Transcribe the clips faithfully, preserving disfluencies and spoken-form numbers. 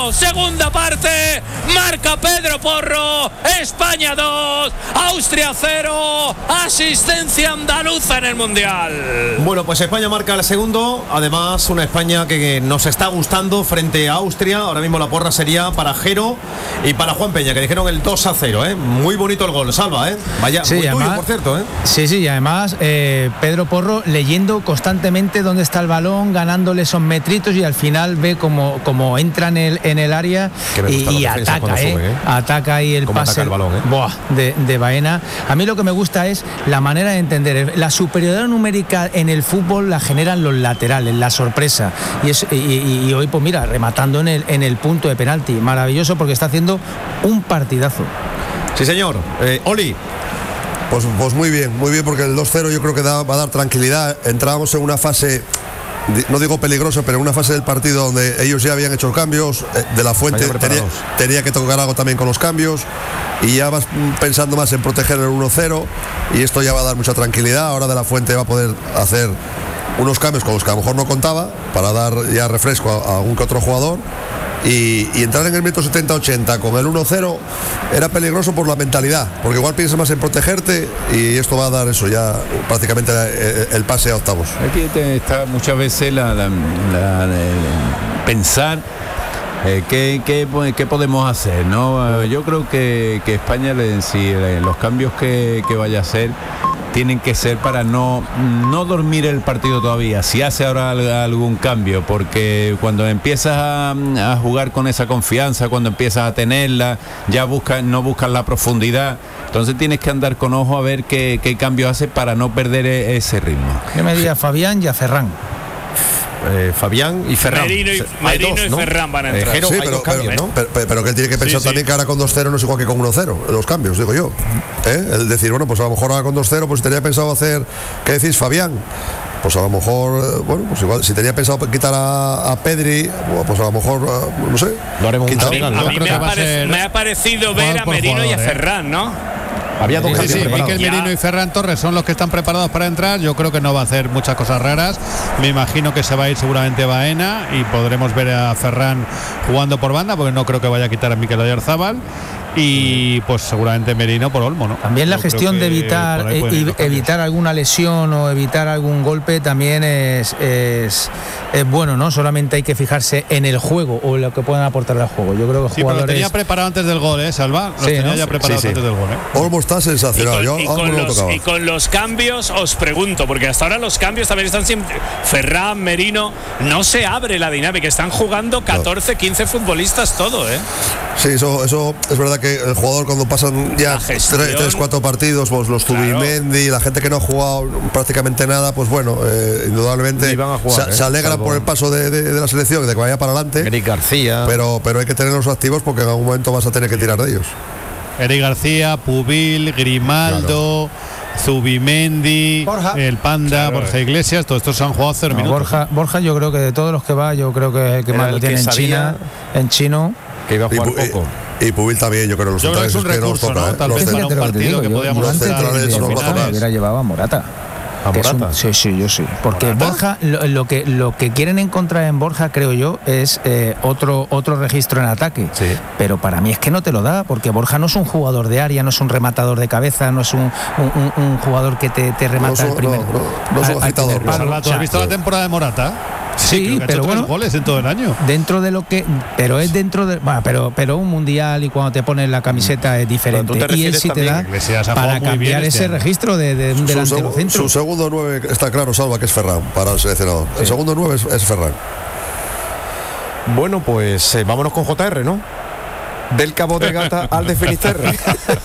uno, segunda parte, marca Pedro Porro, España dos, Austria cero, asistencia andaluza en el Mundial. Bueno, pues España marca el segundo, además una España que nos está gustando frente a Austria. Ahora mismo la porra sería para Jero y para Juan Peña, que dijeron el dos a cero, ¿eh? Muy bonito el gol, Salva, ¿eh? Vaya, sí, muy además, tuyo, por cierto, ¿eh? Sí, sí, y además eh, Pedro Porro leyendo constantemente dónde está el balón, ganándole esos metritos y al final ve como, como entra en el, en el área y, y ataca, ¿eh? Sube, ¿eh? Ataca ahí el pase el balón, ¿eh? Buah, de, de Baena. A mí lo que me gusta es la manera de entender. La superioridad numérica en el fútbol la generan los laterales, la sorpresa. Y, es, y, y, y hoy, pues mira, rematando en el, en el punto de penalti. Maravilloso porque está haciendo un partidazo. Sí, señor. Eh, Oli. Pues, pues muy bien, muy bien, porque el dos cero yo creo que da, va a dar tranquilidad. Entrábamos en una fase, no digo peligrosa, pero en una fase del partido donde ellos ya habían hecho cambios. De la Fuente tenía, tenía que tocar algo también con los cambios. Y ya vas pensando más en proteger el uno cero. Y esto ya va a dar mucha tranquilidad. Ahora De la Fuente va a poder hacer unos cambios con los que a lo mejor no contaba, para dar ya refresco a, a algún que otro jugador. Y, y entrar en el minuto setenta ochenta con el uno cero era peligroso por la mentalidad, porque igual piensas más en protegerte y esto va a dar eso, ya prácticamente el, el pase a octavos. Aquí está muchas veces la, la, la, la pensar eh, ¿qué, qué, qué podemos hacer, ¿no? Yo creo que, que España, si los cambios que, que vaya a hacer tienen que ser para no, no dormir el partido todavía, si hace ahora algún cambio, porque cuando empiezas a, a jugar con esa confianza, cuando empiezas a tenerla, ya buscas, no buscas la profundidad, entonces tienes que andar con ojo a ver qué, qué cambio hace para no perder ese ritmo. ¿Qué me diga Fabián y a Ferran? Eh, Fabián y Ferran. Merino y, Merino dos, y ¿no? Ferran van a entrar. Eh, Jero, sí, hay pero, dos cambios, pero, ¿no? pero, pero, pero que él tiene que pensar sí, también sí. que ahora con dos cero no es igual que con uno cero, los cambios, digo yo. ¿Eh? El decir, bueno, pues a lo mejor ahora con dos cero, pues tenía pensado hacer, ¿qué decís, Fabián? Pues a lo mejor, bueno, pues igual, si tenía pensado quitar a, a Pedri, pues a lo mejor, no sé. Lo haremos a mí, a mí creo me, que ha va a ser me ha parecido ver a Merino jugador, y a ¿eh? Ferran, ¿no? Había dos sí, sí, sí, Mikel Merino y Ferran Torres son los que están preparados para entrar. Yo creo que no va a hacer muchas cosas raras. Me imagino que se va a ir seguramente Baena y podremos ver a Ferran jugando por banda, porque no creo que vaya a quitar a Mikel Oyarzabal. Y pues seguramente Merino por Olmo, ¿no? También la Yo gestión de evitar e- evitar alguna lesión o evitar algún golpe también es, es, es bueno, ¿no? Solamente hay que fijarse en el juego o en lo que puedan aportar al juego. Yo creo que sí, jugadores... pero lo tenía preparado antes del gol, ¿eh, Salva? Lo sí, tenía ¿no? ya preparado sí, sí. antes del gol, ¿eh? Olmo está sensacional. Y con, Yo, y, con Olmo los, no y con los cambios os pregunto, porque hasta ahora los cambios también están siempre... Ferran, Merino, no se abre la dinámica. Están jugando catorce, quince futbolistas todo, ¿eh? Sí, eso, eso es verdad que el jugador cuando pasan ya tres, cuatro partidos, pues los Zubimendi, claro. La gente que no ha jugado prácticamente nada, pues bueno, eh, indudablemente jugar, se, eh, se alegra salvo... por el paso de, de, de la selección, de que vaya para adelante. Eric García. Pero, pero hay que tenerlos activos porque en algún momento vas a tener que tirar de ellos. Eric García, Pubil, Grimaldo, claro. Zubimendi, Borja. El Panda, claro. Borja Iglesias, todos estos han jugado cero no, minutos. Borja, Borja, yo creo que de todos los que va, yo creo que el que más lo tiene en China, en chino. Que iba a jugar y, poco. Y Pubil también, yo creo, los yo creo que es un recurso, toca, ¿no? ¿eh? Tal vez para un partido que podíamos hacer. Hubiera llevado a Morata. ¿A Morata? Un, sí, sí, yo sí. Porque ¿Morata? Borja, lo, lo que lo que quieren encontrar en Borja, creo yo, es eh, otro otro registro en ataque. Sí. Pero para mí es que no te lo da, porque Borja no es un jugador de área, no es un rematador de cabeza, no es un, un, un, un jugador que te, te remata no, el primer. No, no, no es un agitador. ¿Tú has visto la temporada de Morata? Sí, sí pero bueno, goles en todo el año. Dentro de lo que, pero es dentro de, bueno, pero pero un mundial y cuando te pones la camiseta es diferente. Y él sí te da para cambiar ese este registro de, de un delantero su, centro. Su segundo nueve está claro, Salva, que es Ferran para el seleccionador. Sí. El segundo nueve es, es Ferran. Bueno, pues eh, vámonos con J R, ¿no? Del Cabo de Gata al de Finisterre.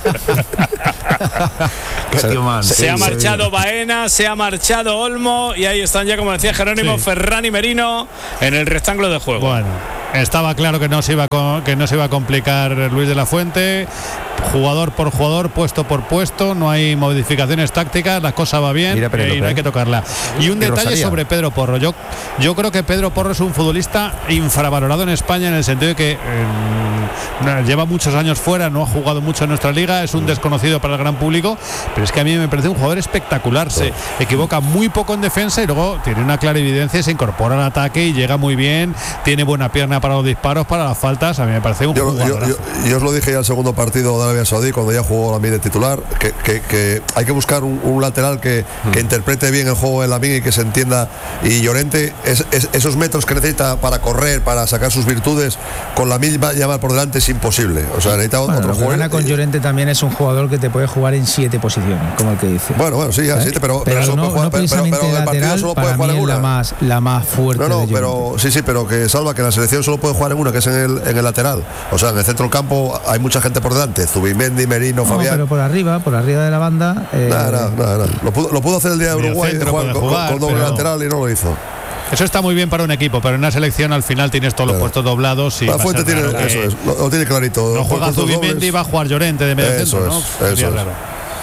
se, se ha marchado Baena, se ha marchado Olmo y ahí están ya, como decía Jerónimo, sí. Ferran y Merino en el rectángulo de juego. Bueno, estaba claro que no se iba a, que no se iba a complicar Luis de la Fuente. Jugador por jugador, puesto por puesto, no hay modificaciones tácticas, la cosa va bien. Mira, y no hay que tocarla. Y un y detalle Rosalía. sobre Pedro Porro. Yo, yo creo que Pedro Porro es un futbolista infravalorado en España, en el sentido de que eh, lleva muchos años fuera, no ha jugado mucho en nuestra liga, es un desconocido para el gran público, pero es que a mí me parece un jugador espectacular. Se equivoca muy poco en defensa y luego tiene una clara evidencia, se incorpora al ataque y llega muy bien, tiene buena pierna para los disparos, para las faltas. A mí me parece un yo, jugador. Yo, yo, yo os lo dije ya el segundo partido de Arabia Saudí, cuando ya jugó Lamine de titular, que, que, que hay que buscar un, un lateral que, mm. que interprete bien el juego de Lamine y que se entienda. Y Llorente, es, es, esos metros que necesita para correr, para sacar sus virtudes, con Lamine llevar por delante es imposible. O sea, necesita bueno, otro jugador. Con Llorente también es un jugador que te puede jugar en siete posiciones, como el que dice. Bueno, bueno, sí, ya siete, pero, pero, pero no, jugar, no pero, pero, pero el partido solo puede jugar en una. La más, la más fuerte. No, no, de pero sí, sí, pero que salva que la selección solo puede jugar en una, que es en el, en el lateral. O sea, en el centro del campo hay mucha gente por delante, Zubimendi, Merino, no, Fabián. Pero por arriba, por arriba de la banda. Eh... Nada, nada, nada. Lo pudo, lo pudo hacer el día de Uruguay, de jugar con, jugar, con doble pero... lateral y no lo hizo. Eso está muy bien para un equipo, pero en una selección al final tienes todos los claro. puestos doblados y la Fuente tiene que eso es, lo, lo tiene clarito. No juega Zubimendi y va a jugar Llorente de medio eso centro, es, ¿no? Eso Sería es. raro.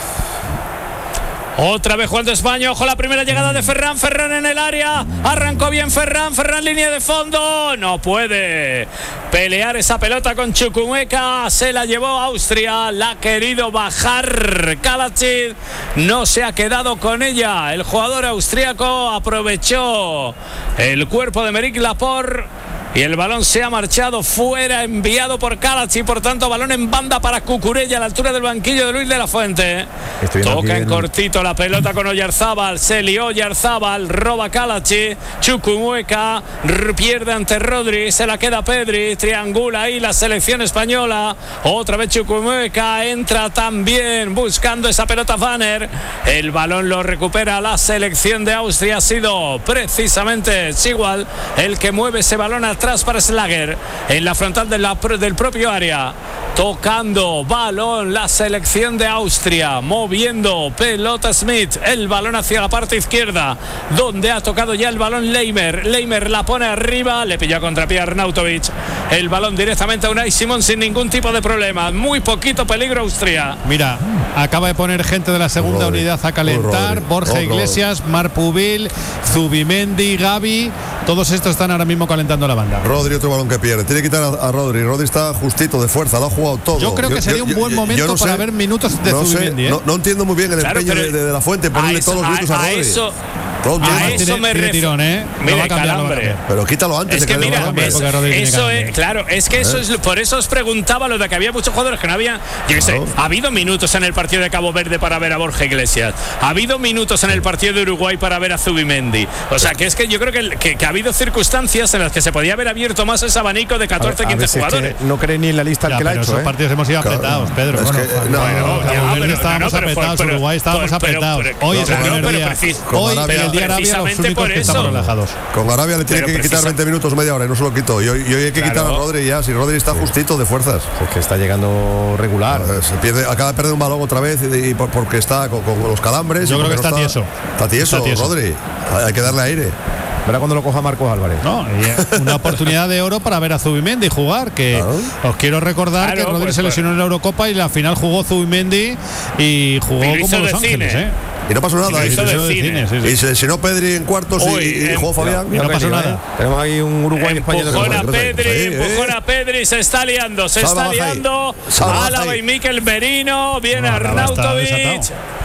Otra vez jugando España, ojo la primera llegada de Ferran, Ferran en el área, arrancó bien Ferran, Ferran línea de fondo, no puede pelear esa pelota con Chukwuemeka, se la llevó Austria, la ha querido bajar Kalajdzic, no se ha quedado con ella, el jugador austríaco aprovechó el cuerpo de Meric Laporte y el balón se ha marchado fuera, enviado por Kalajdzic, por tanto balón en banda para Cucurella a la altura del banquillo de Luis de la Fuente. Toca en el... cortito la pelota con Oyarzábal, se lió Oyarzábal, roba Kalajdzic, Chukwuemeka pierde ante Rodri, se la queda Pedri, triangula ahí la selección española, otra vez Chukwuemeka, entra también buscando esa pelota Vanner, el balón lo recupera la selección de Austria, ha sido precisamente Sigwald el que mueve ese balón atrás para Schlager en la frontal de la, del propio área, tocando balón la selección de Austria, moviendo pelota Smith, el balón hacia la parte izquierda donde ha tocado ya el balón Leimer, Leimer la pone arriba, le pilla contrapié a Arnautovic, el balón directamente a Unai Simón sin ningún tipo de problema, muy poquito peligro Austria. Mira, acaba de poner gente de la segunda Rodri, unidad a calentar, Rodri, Borja Rodri. Iglesias, Marc Pubil, Zubimendi, Gavi, todos estos están ahora mismo calentando la banda. Rodri otro balón que pierde, tiene que quitar a, a Rodri, Rodri está justito de fuerza, lo ha jugado todo. Yo creo que yo, sería yo, un buen yo, momento no para sé, ver minutos de no Zubimendi. Sé, ¿eh? no, no entiendo muy bien el claro, empeño de, de, de la Fuente, ponerle eso, todos los minutos a, a Rodri. Eso, Todos a eso tiene, me refiero. ¿eh? Mire, no calambre. Pero quítalo antes. Es de que que mira, es, eso es, claro, es que eso ¿Eh? es, por eso os preguntaba lo de que había muchos jugadores que no habían, yo qué sé, ha habido minutos en el partido de Cabo Verde para ver a Borja Iglesias, ha habido minutos en el partido de Uruguay para ver a Zubimendi, o sea, que es que yo creo que, que, que ha habido circunstancias en las que se podía haber abierto más ese abanico de catorce a quince jugadores. Es que no cree ni en la lista ya, que la ha hecho. Esos ¿eh? partidos hemos ido claro, apretados, Pedro. Es bueno, que, no, bueno, no, Cabo Verde estábamos no, apretados, pero, Uruguay estábamos pero, apretados. Pero, Hoy es el claro, primer día. Precis, Hoy, Arabia, el día Arabia, los únicos por que eso. estamos relajados. Con Arabia le tiene pero que quitar veinte minutos, media hora, y no se lo quitó. Y hoy, y hoy hay que claro. quitar a Rodri ya. Si Rodri está sí. justito de fuerzas. Es que está llegando regular. No, se pierde, acaba de perder un balón otra vez y, y porque está con, con los calambres. Yo creo que está, no está tieso. Está tieso, está tieso. Rodri. Hay que darle aire. Verá cuando lo coja Marcos Álvarez. No, y una oportunidad de oro para ver a Zubimendi jugar, que claro. os quiero recordar claro, que Rodri pues, se lesionó pues. en la Eurocopa y la final jugó Zubimendi y jugó y como Los Ángeles, ¿eh? Y no pasó nada. Y, y, se, de cine, sí, sí. y se lesionó Pedri en cuartos Uy, y, y jugó Fabián. Y no, no pasó nada. ¿eh? Tenemos ahí un Uruguay español. Empujón a Pedri, sí, empujón a Pedri, se está liando, se Salva está liando. Álava y Mikel Merino, viene no, Arnautovic.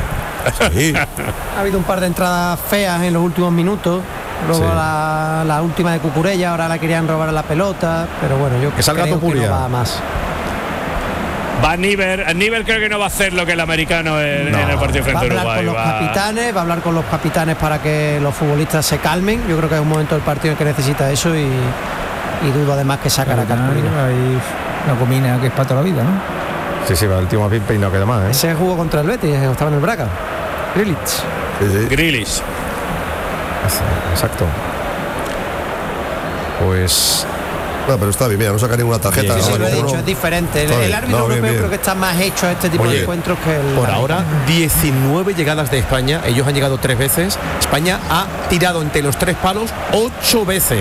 Sí. Ha habido un par de entradas feas en los últimos minutos. Luego sí. la, la última de Cucurella, ahora la querían robar la pelota, pero bueno, yo que salga creo que no va más. Va Niver, Niver creo que no va a hacer lo que el americano en, no. en el partido frente a Uruguay. Va a hablar con va. los capitanes, va a hablar con los capitanes para que los futbolistas se calmen. Yo creo que es un momento del partido en que necesita eso y, y dudo además que saca la cartulina. Hay una comina que es para toda la vida, ¿no? Sí, sí, va el tío más bien peinado que demás, ¿eh? Ese jugó contra el Betis, estaba en el Braga. Grealish. Sí, sí. Grealish. Exacto. Pues no, pero está bien, mira, no saca ninguna tarjeta. Sí, sí, no, lo he ninguno. dicho, es diferente. El, el árbitro no, europeo bien, creo que está más hecho a este tipo Oye, de encuentros que el. Por ahora, diecinueve llegadas de España. Ellos han llegado tres veces. España ha tirado entre los tres palos ocho veces.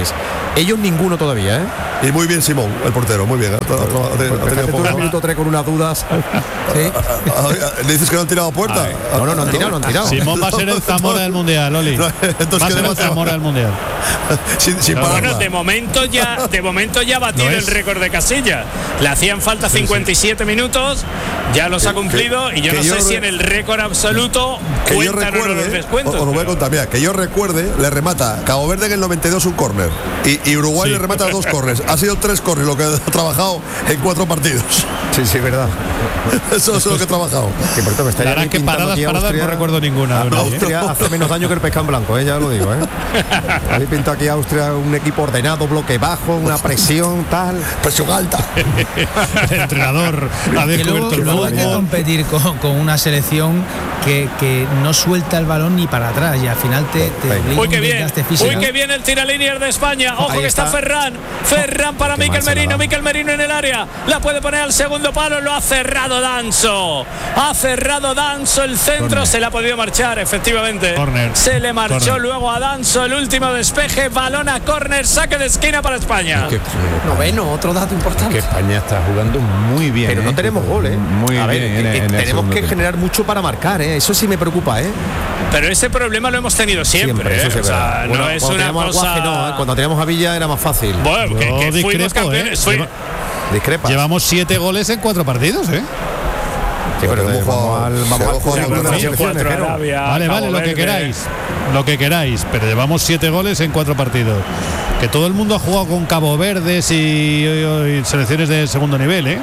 Ellos ninguno todavía, ¿eh? Y muy bien Simón, el portero, muy bien. ¿eh? Ha, ha, ha, ha tenido un minuto tres con unas dudas. ¿Sí? ¿Le dices que no han tirado a puerta? Ay, no, no, no han tirado, no han tirado. Simón va a ser el Zamora del Mundial, Oli. No, va a ser el Zamora del Mundial. sin, sin bueno, de momento ya de momento ya ha batido el récord de Casillas. Le hacían falta cincuenta y siete minutos, ya los ha cumplido que, y yo no sé yo si en el récord absoluto cuentan o no los descuentos. Os lo voy a contar, mira, que yo recuerde, le remata Cabo Verde en el noventa y dos un córner y, y Uruguay sí. le remata dos córners. Ha sido tres córners lo que ha trabajado en cuatro partidos. Sí, sí, verdad. Eso es lo que he trabajado. Que por me la que paradas, paradas Austria, no recuerdo ninguna. De Austria ¿eh? hace menos daño que el pescado en blanco, ¿eh? Ya lo digo, ¿eh? Habéis pintado aquí a Austria un equipo ordenado, bloque bajo, una presión tal. Presión alta. El entrenador ha descubierto el luego hay que competir con, con una selección que, que no suelta el balón ni para atrás y al final te, te uy, qué bien, uy, qué bien el tiralíneas de España. Ojo Ahí que está, está Ferran. Ferran para Mikel Merino. Mikel Merino en el área. La puede poner al segundo palo. Lo ha cerrado Danso. Ha cerrado Danso el centro. Corner. Se le ha podido marchar, efectivamente. Corner. Se le marchó Corner. luego a Danso el último despeje. Balón a córner. Saque de esquina para España. Es que, Noveno, otro dato importante. Que España está jugando muy bien. Pero no ¿eh? tenemos gol, ¿eh? Muy a ver, bien. Eh, en, en tenemos que tiempo. generar mucho para marcar, ¿eh? Eso sí me preocupa, ¿eh? Pero ese problema lo hemos tenido siempre. siempre ¿eh? O sea, bueno, no es una cosa. No, ¿eh? Cuando teníamos a Villa era más fácil. Bueno, que, que discrepo, fuimos campeones. ¿eh? Discrepa. Llevamos siete goles en cuatro partidos, ¿eh? Sí, pero vamos, vamos al vamos a jugar con las selecciones. Vale, vale, lo que queráis. Lo que queráis, pero llevamos siete goles en cuatro partidos. Que todo el mundo ha jugado con Cabo Verdes y, y, y selecciones de segundo nivel, ¿eh?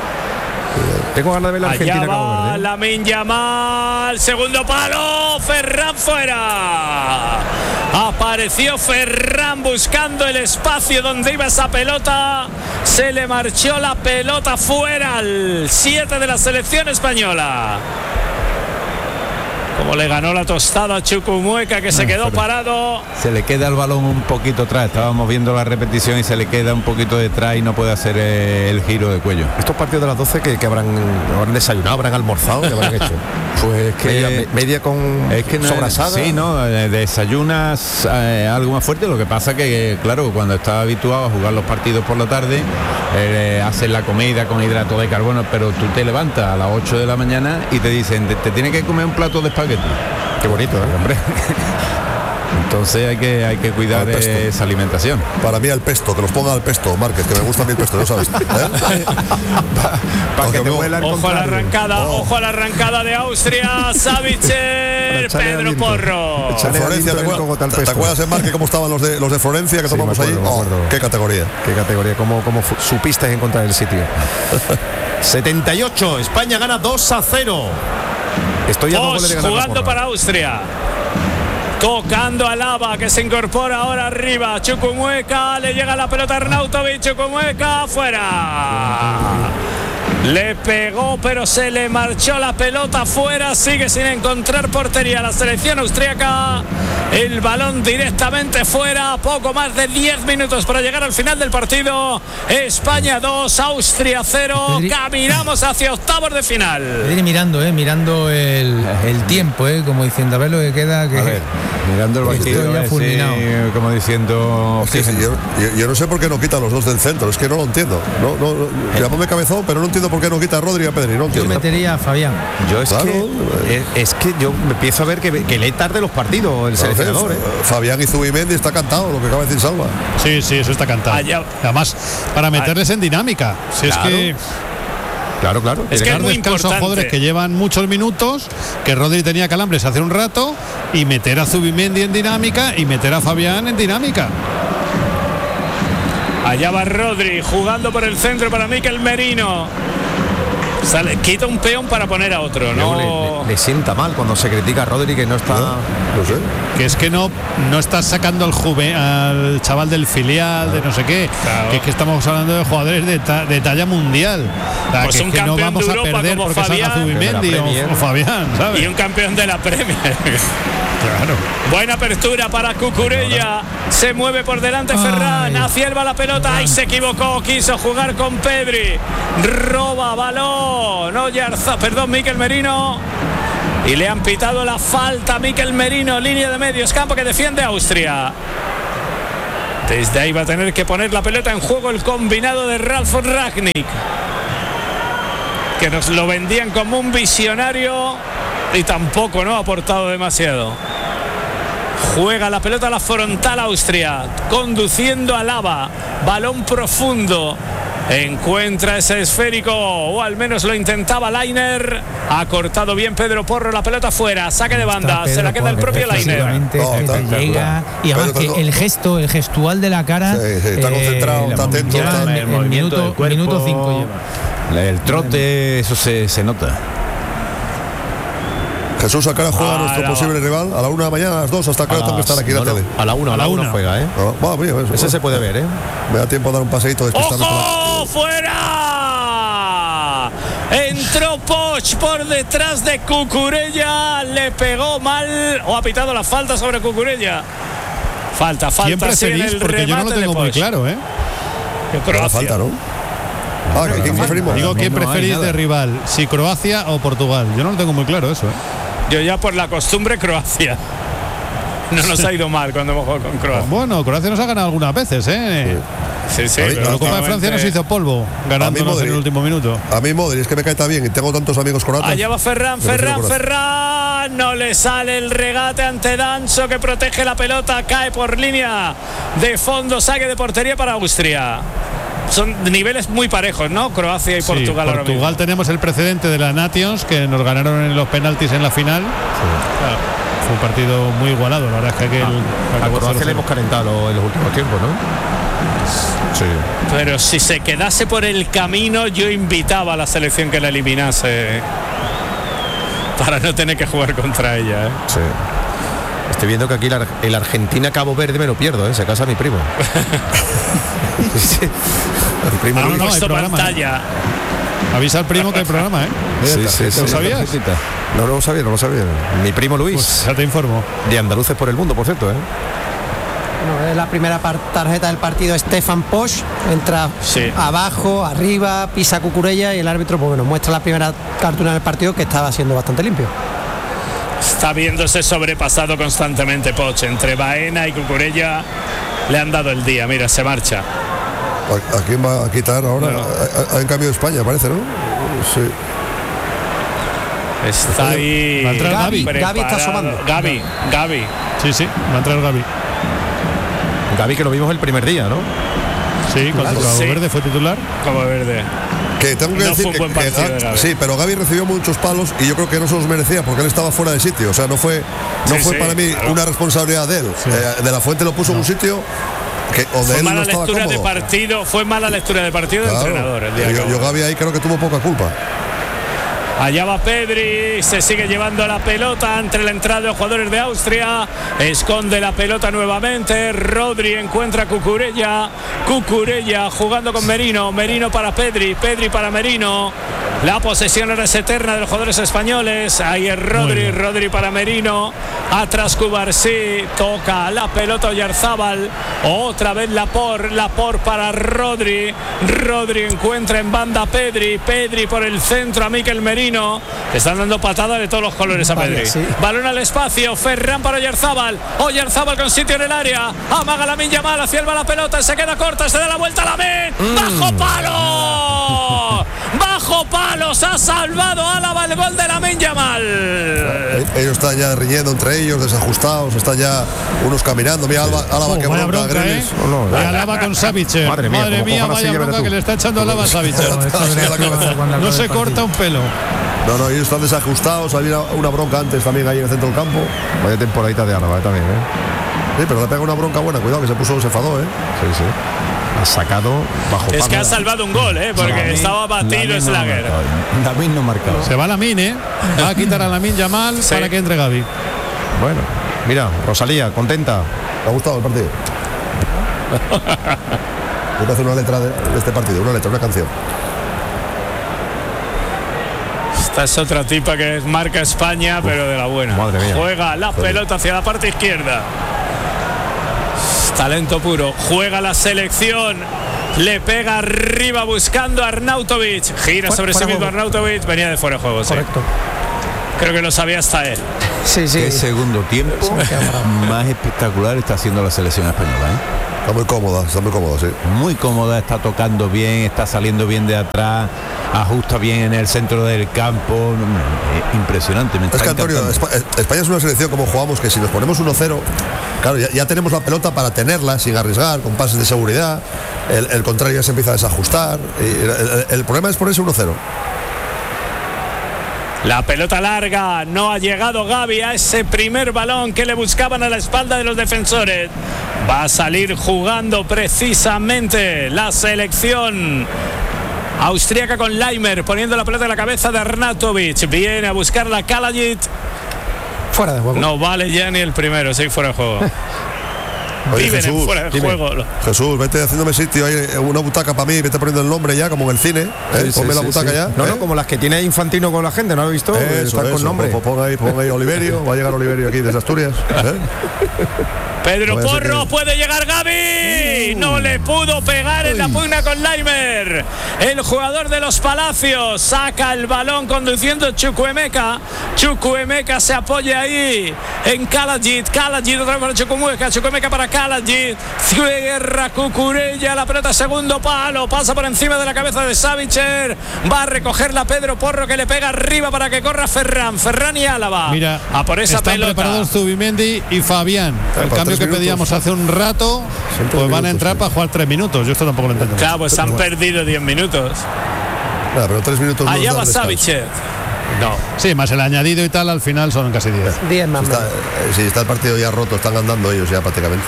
Tengo ganas de ver la Argentina. Allá va Cabo Verde. Lamine Yamal, segundo palo, Ferran fuera. Apareció Ferran buscando el espacio donde iba esa pelota. Se le marchó la pelota fuera al siete de la selección española. Como le ganó la tostada a Chukwuemeka, que se quedó parado. Se le queda el balón un poquito atrás. Estábamos viendo la repetición y se le queda un poquito detrás y no puede hacer el giro de cuello. Estos partidos de las doce que, que habrán, habrán desayunado, habrán almorzado, ¿qué habrán hecho? Pues que media, media con es que no, sobrasada. Sí, no, desayunas eh, algo más fuerte. Lo que pasa que, claro, cuando estás habituado a jugar los partidos por la tarde, eh, haces la comida con hidrato de carbono, pero tú te levantas a las ocho de la mañana y te dicen, te, te tienes que comer un plato de espagueti. Qué bonito, ¿eh? Hombre. Entonces hay que hay que cuidar de esa alimentación. Para mí el pesto, que los ponga al pesto, Márquez, que me gusta a mí el pesto, ¿no sabes? ¿Eh? pa, pa que te vuela el ojo a la arrancada, oh. ojo a la arrancada de Austria, Savitzer, Pedro Porro. En Florencia, ¿te, acuerdas, ¿te, ¿te acuerdas, Márquez, cómo estaban los de los de Florencia que sí, tomamos acuerdo, ahí? Oh, qué categoría. Qué categoría, cómo, cómo supiste encontrar el sitio. setenta y ocho, España gana dos a cero. Estoy a dos goles de ganar jugando para Austria. Tocando a Lava, que se incorpora ahora arriba. Chukwuemeka, le llega la pelota a Arnautovic. Chukwuemeka, fuera. Le pegó, pero se le marchó la pelota fuera. Sigue sin encontrar portería la selección austríaca. El balón directamente fuera. Poco más de diez minutos para llegar al final del partido. España dos, Austria cero. Caminamos hacia octavos de final. Pedri mirando, eh, mirando el, el tiempo, eh, como diciendo a ver lo que queda. Que a ver, mirando el partido, ya fulminado. Sí, como diciendo. Sí, sí, yo, yo, yo no sé por qué no quita los dos del centro. Es que no lo entiendo. No, no, no, llámame cabezón, pero no entiendo por qué no quita a Rodri y a Pedri. No entiendo. Yo metería a Fabián. Yo es claro, que es, es que yo empiezo a ver que, que lee tarde los partidos el seleccionador. ¿Eh? Fabián y Zubimendi está cantado, lo que acaba de decir Salva. Sí, sí, eso está cantado. Allá. Además, para meterles en dinámica. Si claro. es que. Claro, claro. Es que es muy importante. Jugadores que llevan muchos minutos, que Rodri tenía calambres hace un rato, y meter a Zubimendi en dinámica y meter a Fabián en dinámica. Allá va Rodri jugando por el centro para Mikel Merino. Sale, quita un peón para poner a otro, ¿no? Le, le, le sienta mal cuando se critica a Rodri que no está. No, no sé. Que es que no, no estás sacando al juve, al chaval del filial, claro. de no sé qué. Claro. Que es que estamos hablando de jugadores de, ta, de talla mundial. O sea, pues que un es que campeón no vamos de Europa a perder como porque Fabián, salga Zubimendi o, o Fabián, ¿sabes? Y un campeón de la Premier. Claro. Buena apertura para Cucurella. Se mueve por delante Ferran. Hacia él va la pelota. Ahí se equivocó. Quiso jugar con Pedri. Roba balón. Oyarza, perdón, Mikel Merino. Y le han pitado la falta a Mikel Merino. Línea de medios campo que defiende Austria. Desde ahí va a tener que poner la pelota en juego el combinado de Ralf Rangnick, que nos lo vendían como un visionario y tampoco, ¿no?, ha aportado demasiado. Juega la pelota a la frontal Austria, conduciendo a Lava, balón profundo, encuentra ese esférico, o al menos lo intentaba Lainer, ha cortado bien Pedro Porro, la pelota fuera, saque de banda, se la queda el propio Lainer. No, llega, y además que el gesto, el gestual de la cara, sí, sí, está concentrado, está atento, lleva está- el, el minuto, minuto cinco lleva. El trote, eso se, se nota. Jesús, ¿a qué hora juega Ah, nuestro la posible rival? A la una de la mañana, a las dos, hasta que A tengo que las- estar aquí en la no, no, tele. a la una, a la una juega, ¿eh? Ah, bueno, mira, eso, Ese se puede ver, ¿eh? Me da tiempo a dar un paseíto de ¡Ojo! ¡Fuera! Entró Poch por detrás de Cucurella, le pegó mal, o ha pitado la falta sobre Cucurella. Falta, ¿Quién falta, sí, en preferís? el Porque yo no lo remate de tengo muy Poch. claro, ¿eh? Que La Croacia. falta, ¿no? Ah, ¿que ¿quién preferimos? Digo, ¿quién no hay preferís nada. de rival? ¿Si Croacia o Portugal? Yo no lo tengo muy claro eso, ¿eh? Yo ya por la costumbre Croacia. No nos ha ido mal cuando hemos jugado con Croacia. Bueno, Croacia nos ha ganado algunas veces, ¿eh? Sí, sí. A mí- pero La Copa de Francia últimamente- nos hizo polvo, A ganándonos mí en Modric. el último minuto. A mí Modric es que me cae tan bien y tengo tantos amigos croatas. Allá va Ferran, Yo prefiero Ferran, Croacia. Ferran. No le sale el regate ante Danso, que protege la pelota. Cae por línea de fondo. Saque de portería para Austria. Son niveles muy parejos, ¿no? Croacia y Sí, Portugal ahora mismo. Portugal tenemos el precedente de la Nations, que nos ganaron en los penaltis en la final. Claro, fue un partido muy igualado, la verdad es que aquel A acabó Croacia cero le cero. hemos calentado en los últimos tiempos, ¿no? Sí. Pero si se quedase por el camino, yo invitaba a la selección que la eliminase para no tener que jugar contra ella, ¿eh? Sí. Estoy viendo que aquí el, Ar- el Argentina-Cabo Verde me lo pierdo, ¿eh? Se casa mi primo. Sí. Mi primo Ah, no, Luis. no, hay Puesto programa, ¿eh? pantalla. Avisa al primo que hay programa, ¿eh? Sí, sí, sí. ¿Lo sabías? No lo sabía, no lo sabía. Mi primo Luis, Pues ya te informo. de Andaluces por el mundo, por cierto, ¿eh? Bueno, es la primera par- tarjeta del partido, Stefan Poch, entra Sí. abajo, arriba, pisa Cucurella y el árbitro, pues bueno, muestra la primera cartulina del partido, que estaba siendo bastante limpio. Está viéndose sobrepasado constantemente Poch. Entre Baena y Cucurella le han dado el día. Mira, se marcha. ¿A, a quién va a quitar ahora? A- a- En cambio de España, parece, ¿no? Sí. Está ahí. Va a entrar Gavi. Gavi está preparado. asomando. Gavi, Gavi. Sí, sí, va a entrar Gavi. Gavi, que lo vimos el primer día, ¿no? Sí, con Claro, Cabo sí. Verde fue titular. Como verde. Que tengo que No decir fue un que, buen que partido Gavi- de Gavi. sí, pero Gavi recibió muchos palos y yo creo que no se los merecía porque él estaba fuera de sitio. O sea, no fue, no Sí, fue sí, para mí claro. una responsabilidad de él. Eh, de la Fuente lo puso en un sitio que donde Fue él no mala estaba lectura de cómodo. partido. Fue mala lectura de partido de Claro. entrenador el día que yo, yo acabó. Gavi ahí creo que tuvo poca culpa. Allá va Pedri, se sigue llevando la pelota entre la entrada de los jugadores de Austria, esconde la pelota nuevamente, Rodri encuentra a Cucurella, Cucurella jugando con Merino, Merino para Pedri, Pedri para Merino, la posesión ahora es eterna de los jugadores españoles, ahí es Rodri, Rodri para Merino, atrás Cubarsí, toca la pelota Oyarzábal, otra vez Lapor, Lapor para Rodri, Rodri encuentra en banda a Pedri, Pedri por el centro a Mikel Merino. Le están dando patadas de todos los colores a Vaya, Pedri. sí. Balón al espacio, Ferran para Oyarzábal. Oyarzábal con sitio en el área. Amaga Lamine Yamal, hacia el va la pelota, se queda corta, se da la vuelta a Lamine. ¡Bajo palo! ¡Bajo palo! Se ha salvado Álava el gol de Lamine Yamal. Eh, Ellos están ya riñendo entre ellos, desajustados, están ya unos caminando. Mira, Álava, Álava Oh, que vaya bronca, bronca, ¿eh? Grealish. No, no, Y Alaba con Savitzer. Madre mía, como cojan así, vaya ya verás bronca tú. que le está echando Alaba a Savitzer. No se corta un pelo. No, no, ellos están desajustados. Había una, una bronca antes también ahí en el centro del campo. Vaya temporadita de Álava, eh, también, ¿eh? Sí, pero le pega una bronca buena. Cuidado que se puso, se enfadó, ¿eh? Sí, sí. Ha sacado bajo Es que palo. ha salvado un gol, ¿eh? Porque estaba batido Slager. David no marcado. Se va Lamine, ¿eh? Va a quitar a Lamine Yamal Sí. para que entre Gavi. Bueno, mira, Rosalía, contenta. ¿Te ha gustado el partido? Voy a hacer una letra de, de este partido, una letra, una canción. Esta es otra tipa que marca España, pero de la buena. madre mía. Juega la pelota hacia la parte izquierda. Talento puro. Juega la selección. Le pega arriba buscando a Arnautovic. Gira Fu- sobre sí fuera mismo juego. Arnautovic. Venía de fuera de juego, sí. Correcto. Creo que lo sabía hasta él. Sí, sí. Qué segundo tiempo más espectacular está haciendo la selección española, ¿eh? Está muy cómoda, está muy cómoda, sí. Muy cómoda, está tocando bien, está saliendo bien de atrás, ajusta bien en el centro del campo. Eh, impresionante. Me es que, Antonio, encantando. España es una selección como jugamos que si nos ponemos uno cero, claro, ya, ya tenemos la pelota para tenerla sin arriesgar, con pases de seguridad. El, el contrario ya se empieza a desajustar. Y el, el, el problema es ponerse uno cero. La pelota larga, no ha llegado Gavi a ese primer balón que le buscaban a la espalda de los defensores. Va a salir jugando precisamente la selección austríaca con Laimer, poniendo la pelota en la cabeza de Arnautovic. Viene a buscar la Kalajic. Fuera de juego. No vale ya ni el primero, sí, fuera de juego. Oye, Viven Jesús, en fuera de dime. juego. Jesús, vete haciéndome sitio ahí, una butaca para mí, vete poniendo el nombre ya, como en el cine. ¿eh? Sí, sí, Ponme la sí, butaca sí. ya. No, ¿eh? no, como las que tiene Infantino con la gente, ¿no lo he visto? Eso, Estar eso, con nombre. Pon ahí, pon ahí Oliverio, va a llegar Oliverio aquí desde Asturias. ¿eh? Pedro No Porro, que... puede llegar Gavi. No le pudo pegar en la pugna con Laimer. El jugador de los Palacios saca el balón conduciendo Chukwuemeka. Chukwuemeka se apoya ahí en Kalajic. Kalajic otra vez para Chukwuemeka. Chukwuemeka para Kalajic. Cierra Cucurella. La pelota segundo palo. Pasa por encima de la cabeza de Savicher. Va a recogerla Pedro Porro, que le pega arriba para que corra Ferran. Ferran y Álava. Mira, a por esa están pelota. preparados Zubimendi y Fabián. El para cambio que minutos. pedíamos hace un rato, pues van a entrar sí. para jugar tres minutos. Yo esto tampoco lo entiendo. Claro, pues han Pero bueno. perdido diez minutos. Nada, pero tres minutos. Allá nos va dan descanso. Savicher. No. Sí, más el añadido y tal, al final son casi diez. diez más Está, menos. eh, sí, está el partido ya roto, están andando ellos ya prácticamente.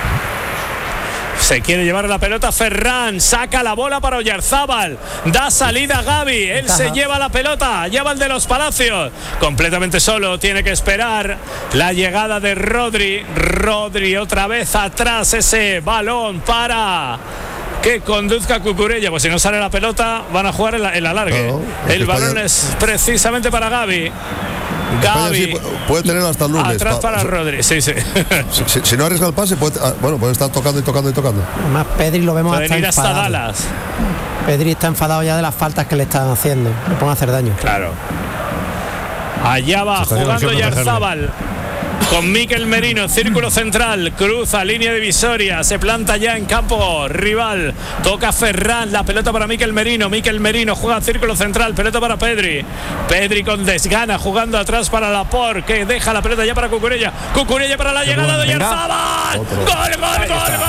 Se quiere llevar la pelota Ferran, saca la bola para Oyarzábal, da salida a Gavi, él se lleva la pelota, lleva el de los Palacios, completamente solo, tiene que esperar la llegada de Rodri, Rodri otra vez atrás, ese balón para que conduzca Cucurella, pues si no sale la pelota van a jugar en la, en la largue. Claro, es el que balón España- es precisamente para Gavi. España Gavi, sí pu- puede tener hasta el lunes. atrás pa- para o sea, Rodri, sí, sí. Si, si- si no arriesga el pase, puede, ah, bueno, puede estar tocando y tocando y tocando. Además, Pedri lo vemos Pueden hasta ir hasta enfadado. Dallas. Pedri está enfadado ya de las faltas que le están haciendo. Le pueden hacer daño. Claro. Allá va Se está haciendo jugando opción de Yarzábal con Mikel Merino, círculo central, cruza línea divisoria, se planta ya en campo rival, toca Ferran, la pelota para Mikel Merino, Mikel Merino juega círculo central, pelota para Pedri, Pedri con desgana jugando atrás para Laporte, que deja la pelota ya para Cucurella, Cucurella para la llegada de Yarzábal, gol, gol, gol,